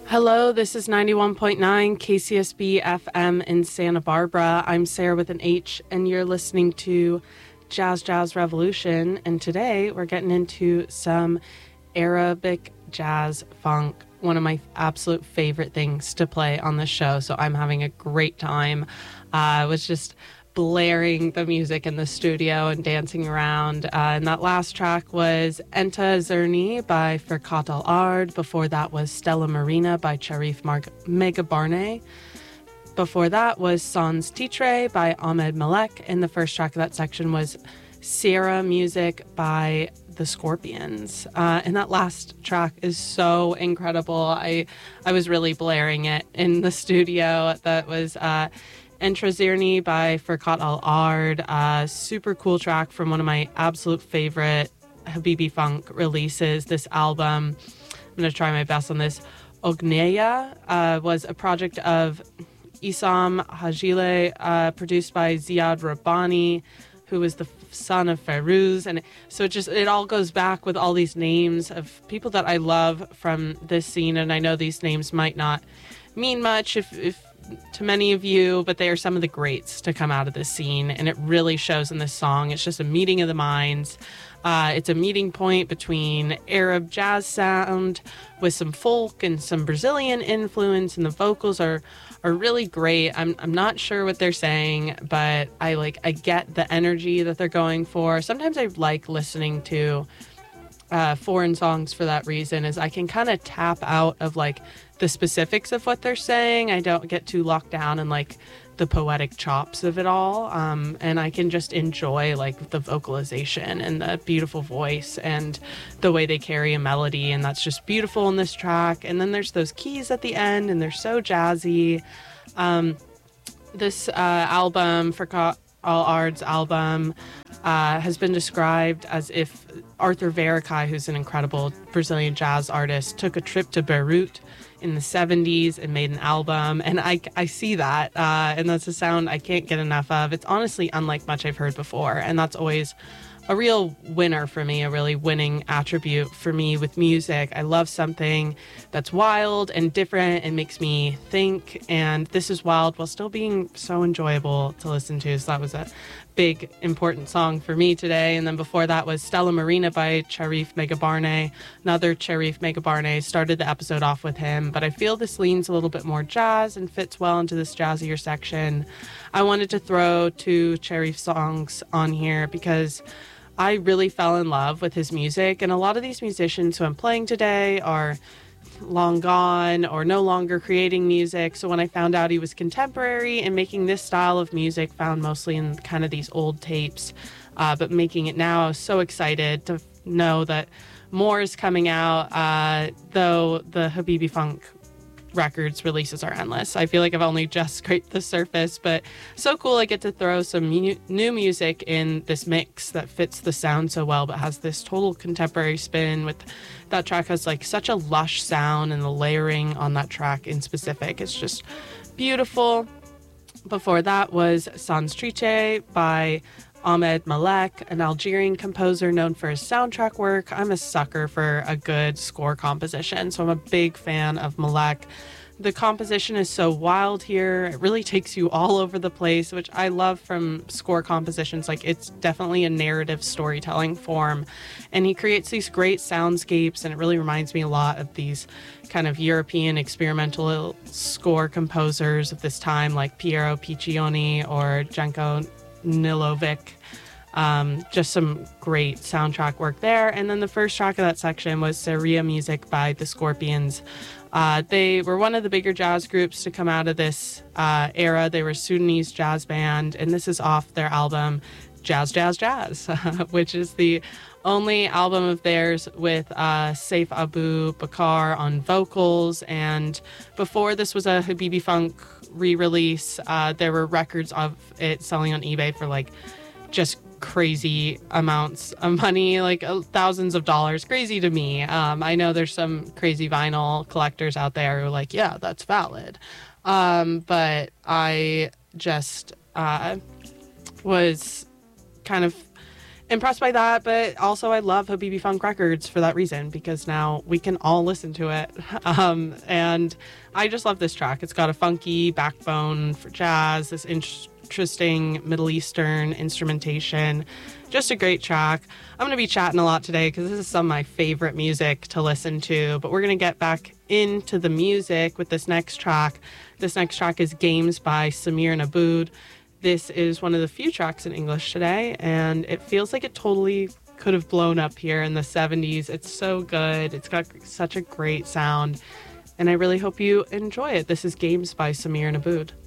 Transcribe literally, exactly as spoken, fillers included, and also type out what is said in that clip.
Hello, this is ninety-one point nine K C S B F M in Santa Barbara. I'm Sarah with an H, and you're listening to Jazz Jazz Revolution. And today we're getting into some Arabic jazz funk, one of my absolute favorite things to play on the show. So I'm having a great time. Uh, I was just blaring the music in the studio and dancing around. Uh, and that last track was Enta Zerni by Ferkat Al Ard. Before that was Stella Marina by Charif Mar- Megabarne. Before that was Sans Titre by Ahmed Malek. And the first track of that section was Sierra Music by the Scorpions. Uh, and that last track is so incredible. I I was really blaring it in the studio. That was uh, Entra Zirni by Ferkat Al Ard. Uh, super cool track from one of my absolute favorite Habibi Funk releases. This album, I'm going to try my best on this. Ogneya uh, was a project of Isam Hajile, uh, produced by Ziad Rabbani, who was the son of Fairuz. And so it just, it all goes back with all these names of people that I love from this scene. And I know these names might not mean much if, if to many of you, but they are some of the greats to come out of this scene. And it really shows in this song. It's just a meeting of the minds. Uh, it's a meeting point between Arab jazz sound with some folk and some Brazilian influence, and the vocals are are really great. I'm I'm not sure what they're saying, but I like I get the energy that they're going for. Sometimes I like listening to uh, foreign songs for that reason, is I can kind of tap out of like the specifics of what they're saying. I don't get too locked down in like the poetic chops of it all, um, and I can just enjoy like the vocalization and the beautiful voice and the way they carry a melody, and that's just beautiful in this track. And then there's those keys at the end, and they're so jazzy. Um, this uh, album, Ferkat Al Ard's album, uh, has been described as if Arthur Verocai, who's an incredible Brazilian jazz artist, took a trip to Beirut in the seventies and made an album. And I, I see that, uh, and that's a sound I can't get enough of. It's honestly unlike much I've heard before, and that's always a real winner for me, a really winning attribute for me with music. I love something that's wild and different and makes me think, and this is wild while still being so enjoyable to listen to. So that was a big, important song for me today. And then before that was Stella Marina by Charif Megabarne. Another Charif Megabarne. Started the episode off with him, but I feel this leans a little bit more jazz and fits well into this jazzier section. I wanted to throw two Charif songs on here because I really fell in love with his music, and a lot of these musicians who I'm playing today are long gone or no longer creating music. So when I found out he was contemporary and making this style of music found mostly in kind of these old tapes, uh, but making it now, I was so excited to know that more is coming out, uh, though the Habibi Funk records releases are endless. I feel like I've only just scraped the surface, but so cool I get to throw some mu- new music in this mix that fits the sound so well, but has this total contemporary spin. With that track has like such a lush sound, and the layering on that track in specific is just beautiful. Before that was Sans Triche by Ahmed Malek, an Algerian composer known for his soundtrack work. I'm a sucker for a good score composition, so I'm a big fan of Malek. The composition is so wild here. It really takes you all over the place, which I love from score compositions. Like, it's definitely a narrative storytelling form, and he creates these great soundscapes, and it really reminds me a lot of these kind of European experimental score composers of this time, like Piero Piccioni or Janko Nilovic. Um, just some great soundtrack work there. And then the first track of that section was Seria Music by the Scorpions. Uh, they were one of the bigger jazz groups to come out of this uh, era. They were a Sudanese jazz band, and this is off their album Jazz, Jazz, Jazz, which is the only album of theirs with uh, Saif Abu Bakar on vocals. And before this was a Habibi Funk re-release, uh, there were records of it selling on eBay for like just crazy amounts of money, like uh, thousands of dollars. Crazy to me. Um, I know there's some crazy vinyl collectors out there who are like, yeah, that's valid. Um, but I just uh, was kind of impressed by that, but also I love Habibi Funk Records for that reason, because now we can all listen to it. Um, and I just love this track. It's got a funky backbone for jazz, this interesting Middle Eastern instrumentation. Just a great track. I'm going to be chatting a lot today because this is some of my favorite music to listen to, but we're going to get back into the music with this next track. This next track is Games by Samir Nabood. This is one of the few tracks in English today, and it feels like it totally could have blown up here in the seventies. It's so good. It's got such a great sound, and I really hope you enjoy it. This is Games by Samir Nabood.